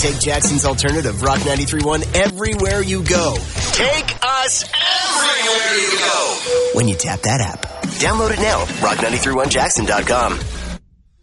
Take Jackson's alternative, Rock 93.1, everywhere you go. Take us everywhere you go when you tap that app. Download it now, rock931jackson.com.